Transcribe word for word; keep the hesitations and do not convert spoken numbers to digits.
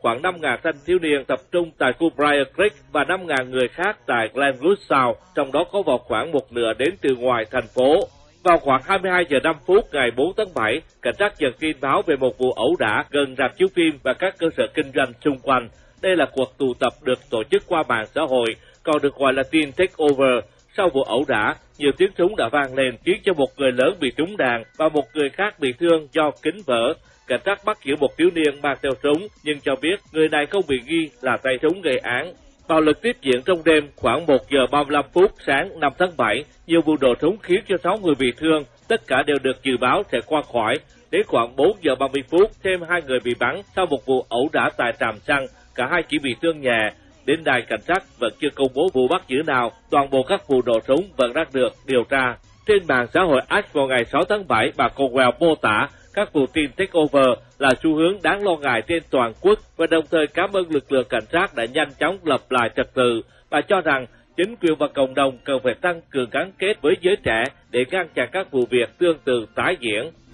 khoảng năm nghìn thanh thiếu niên tập trung tại khu Briar Creek và năm nghìn người khác tại Glenwood South, trong đó có vào khoảng một nửa đến từ ngoài thành phố. Vào khoảng hai mươi hai giờ năm phút ngày bốn tháng bảy, cảnh sát nhận tin báo về một vụ ẩu đả gần rạp chiếu phim và các cơ sở kinh doanh xung quanh. Đây là cuộc tụ tập được tổ chức qua mạng xã hội, còn được gọi là Teen Takeover. Sau vụ ẩu đả, nhiều tiếng súng đã vang lên khiến cho một người lớn bị trúng đạn và một người khác bị thương do kính vỡ. Cảnh sát bắt giữ một thiếu niên mang theo súng nhưng cho biết người này không bị nghi là tay súng gây án. Bạo lực tiếp diễn trong đêm. Khoảng một giờ ba mươi lăm phút sáng năm tháng bảy, nhiều vụ nổ súng khiến cho sáu người bị thương, tất cả đều được dự báo sẽ qua khỏi. Đến khoảng bốn giờ ba mươi phút, thêm hai người bị bắn sau một vụ ẩu đả tại trạm xăng, cả hai chỉ bị thương nhẹ. Đến nay cảnh sát vẫn chưa công bố vụ bắt giữ nào, toàn bộ các vụ nổ súng vẫn đang được điều tra. Trên mạng xã hội X vào ngày sáu tháng bảy, bà Caldwell mô tả các vụ Teen Takeover là xu hướng đáng lo ngại trên toàn quốc và đồng thời cảm ơn lực lượng cảnh sát đã nhanh chóng lập lại trật tự. Bà cho rằng chính quyền và cộng đồng cần phải tăng cường gắn kết với giới trẻ để ngăn chặn các vụ việc tương tự tái diễn.